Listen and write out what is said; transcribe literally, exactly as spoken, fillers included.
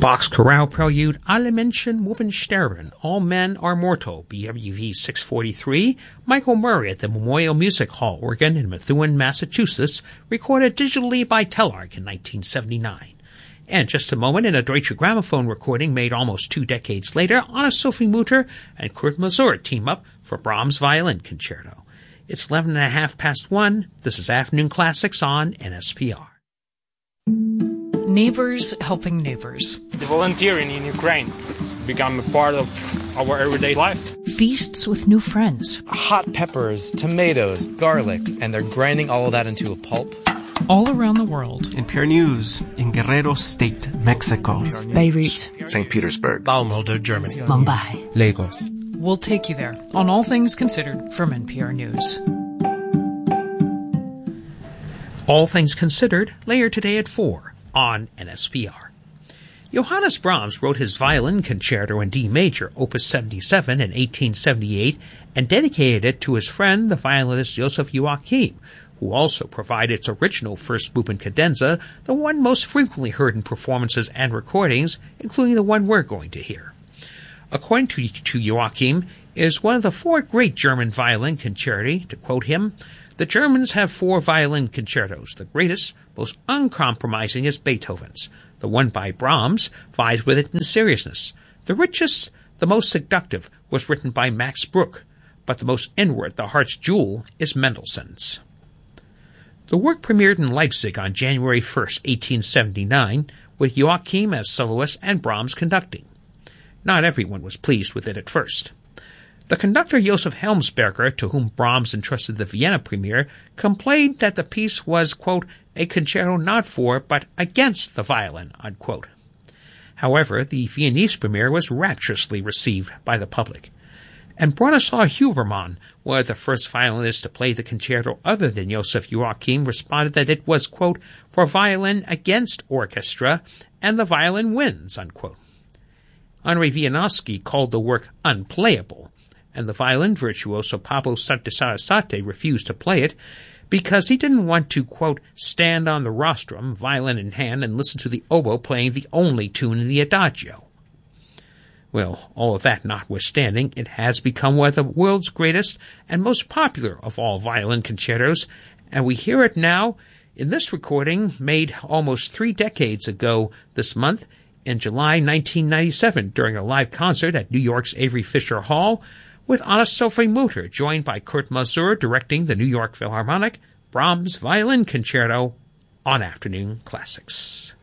Bach's Chorale Prelude, Alle Menschen müssen sterben, All Men Are Mortal, B W V six forty-three, Michael Murray at the Memorial Music Hall organ in Methuen, Massachusetts, recorded digitally by Telarc in nineteen seventy-nine. And just a moment, in a Deutsche Grammophon recording made almost two decades later, Anna-Sophie Mutter and Kurt Masur team up for Brahms' Violin Concerto. It's eleven and a half past one. This is Afternoon Classics on N S P R. Neighbors helping neighbors. The volunteering in Ukraine has become a part of our everyday life. Feasts with new friends. Hot peppers, tomatoes, garlic, and they're grinding all of that into a pulp. All around the world. N P R News in Guerrero State, Mexico. Beirut. Saint Petersburg. Baumholder, Germany. Mumbai. Lagos. We'll take you there on All Things Considered from N P R News. All Things Considered, later today at four on N S P R. Johannes Brahms wrote his Violin Concerto in D major, Opus seventy-seven, in eighteen seventy-eight, and dedicated it to his friend, the violinist Joseph Joachim, who also provided its original first movement cadenza, the one most frequently heard in performances and recordings, including the one we're going to hear. According to, to Joachim, it is one of the four great German violin concerti. To quote him, "The Germans have four violin concertos. The greatest, most uncompromising is Beethoven's. The one by Brahms vies with it in seriousness. The richest, the most seductive, was written by Max Bruch, but the most inward, the heart's jewel, is Mendelssohn's." The work premiered in Leipzig on January first, eighteen seventy-nine, with Joachim as soloist and Brahms conducting. Not everyone was pleased with it at first. The conductor Joseph Helmsberger, to whom Brahms entrusted the Vienna premiere, complained that the piece was, quote, a concerto not for, but against the violin, unquote. However, the Viennese premiere was rapturously received by the public. And Bronislaw Huberman, one of the first violinists to play the concerto other than Joseph Joachim, responded that it was, quote, for violin against orchestra, and the violin wins, unquote. Andrei Vianovsky called the work unplayable, and the violin virtuoso Pablo Sarasate refused to play it because he didn't want to, quote, stand on the rostrum, violin in hand, and listen to the oboe playing the only tune in the adagio. Well, all of that notwithstanding, it has become one of the world's greatest and most popular of all violin concertos, and we hear it now in this recording made almost three decades ago this month, in July nineteen ninety-seven, during a live concert at New York's Avery Fisher Hall, with Anna-Sophie Mutter, joined by Kurt Masur directing the New York Philharmonic, Brahms' Violin Concerto on Afternoon Classics.